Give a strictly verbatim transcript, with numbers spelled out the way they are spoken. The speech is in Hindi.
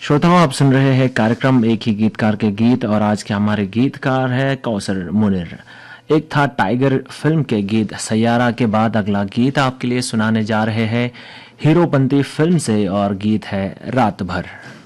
श्रोताओं, आप सुन रहे हैं कार्यक्रम एक ही गीतकार के गीत और आज के हमारे गीतकार है कौसर मुनिर। एक था टाइगर फिल्म के गीत सैयारा के बाद अगला गीत आपके लिए सुनाने जा रहे हैं हीरोपंती फिल्म से और गीत है रात भर।